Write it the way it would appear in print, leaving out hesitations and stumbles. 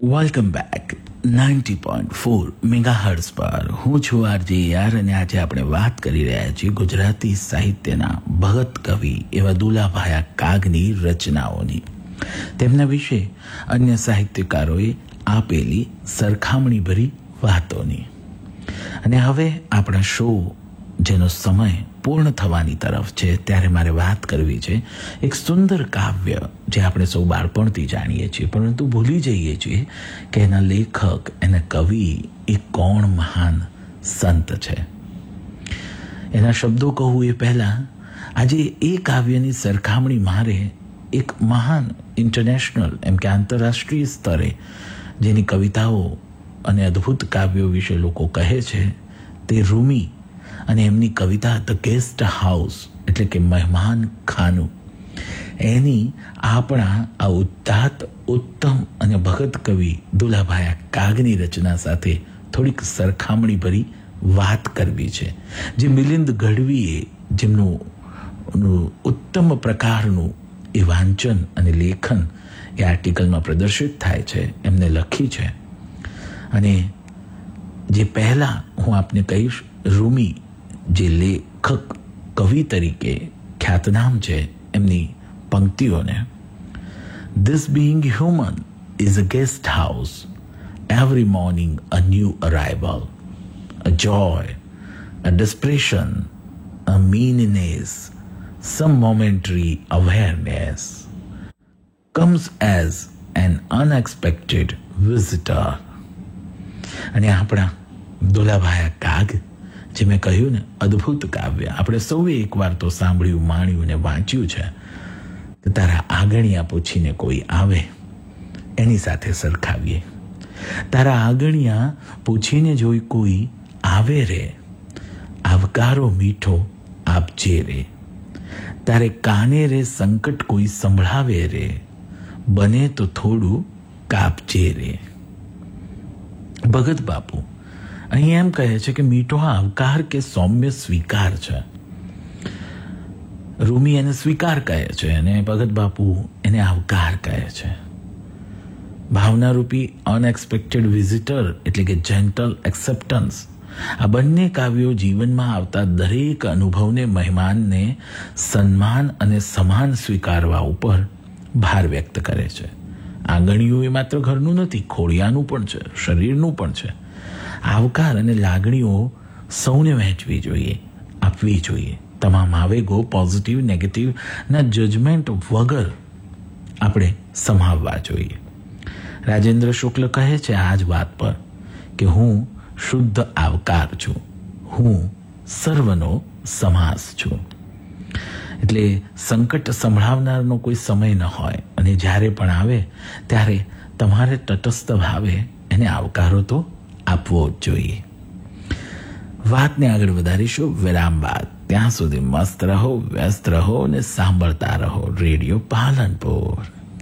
Welcome back 90.4 megahertz પર હું છું આરજે યાર અને આજે આપણે વાત કરી રહ્યા છીએ ગુજરાતી સાહિત્યના ભગત કવિ એવા દુલાભાયા કાગની રચનાઓની, તેમના વિશે અન્ય સાહિત્યકારોએ આપેલી સરખામણીભરી વાતોની. અને હવે આપણા શો જેનો સમય પૂર્ણ થવાની તરફ છે ત્યારે મારે વાત કરવી છે એક સુંદર કાવ્ય જે આપણે સૌ બાળપણથી જાણીએ છીએ, પરંતુ ભૂલી જઈએ છીએ કે એના લેખક, એના કવિ એ કોણ મહાન સંત છે. એના શબ્દો કહું એ પહેલાં આજે એ કાવ્યની સરખામણી મારે એક મહાન ઇન્ટરનેશનલ એમ કે આંતરરાષ્ટ્રીય સ્તરે જેની કવિતાઓ અને અદ્ભુત કાવ્યો વિશે લોકો કહે છે તે રૂમી અને એમની કવિતા ધ ગેસ્ટ હાઉસ એટલે કે મહેમાન ખાનું, એની આપણા આ ઉદ્ધાત ઉત્તમ અને ભગત કવિ દુલાભાયા કાગની રચના સાથે થોડીક સરખામણી ભરી વાત કરવી છે. જે મિલિંદ ગઢવીએ જેમનું ઉત્તમ પ્રકારનું એ વાંચન અને લેખન એ આર્ટિકલમાં પ્રદર્શિત થાય છે, એમને લખી છે. અને જે પહેલાં હું આપને કહીશ, રૂમી જે લેખક કવિ તરીકે ખ્યાતનામ છે એમની પંક્તિઓને. This being human is a guest house, every morning a new arrival, a joy, a desperation, a meanness, some momentary awareness, comes as an unexpected visitor. અને આપણા દુલાભાયા કાગ, જે મેં કહ્યું ને અદ્ભુત કાવ્ય, આપણે સૌએ એકવાર તો સાંભળ્યું, માણ્યું ને વાંચ્યું છે કે તારા આગણિયા પૂછીને કોઈ આવે એની સાથે સરખાવીએ. તારા આગણિયા પૂછીને જોઈ કોઈ આવે રે, આવકારો મીઠો આપજે રે. તારે કાને રે સંકટ કોઈ સંભળાવે રે, બને તો થોડું કાપજે રે. ભગત બાપુ અહીં એમ કહે છે કે મીઠો આવકાર કે સૌમ્ય સ્વીકાર છે. રૂમી એને સ્વીકાર કહે છે અને ભગત બાપુ એને આવકાર કહે છે. ભાવનારૂપી અનએક્સપેક્ટેડ વિઝિટર એટલે કે જેન્ટલ એક્સેપ્ટન્સ, આ બંને કાવ્યો જીવનમાં આવતા દરેક અનુભવને, મહેમાનને સન્માન અને સમાન સ્વીકારવા ઉપર ભાર વ્યક્ત કરે છે. આંગણીયું એ માત્ર ઘરનું નથી, ખોડિયાનું પણ છે, શરીરનું પણ છે. આવકાર અને લાગણીઓ સૌને વહેંચવી જોઈએ, આપવી જોઈએ. તમામ આવેગો પોઝિટિવ નેગેટિવ ના જજમેન્ટ વગર આપણે સમાવવા જોઈએ. રાજેન્દ્ર શુક્લ કહે છે આ જ વાત પર કે હું શુદ્ધ આવકાર છું, હું સર્વનો સમાસ છું. એટલે સંકટ સંભળાવનારનો કોઈ સમય ન હોય અને જ્યારે પણ આવે ત્યારે તમારે તટસ્થ ભાવે એને આવકારો તો આપવો જ જોઈએ. વાતને આગળ વધારીશું વિરામ બાદ. ત્યાં સુધી મસ્ત રહો, વ્યસ્ત રહો અને સાંભળતા રહો રેડિયો પાલનપુર.